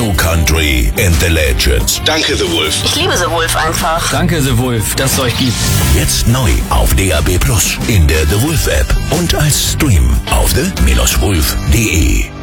New Country and the Legends. Danke, The Wolf. Ich liebe The Wolf einfach. Danke, The Wolf, dass es euch gibt. Jetzt neu auf DAB+, in der The Wolf App und als Stream auf the-wolf.de.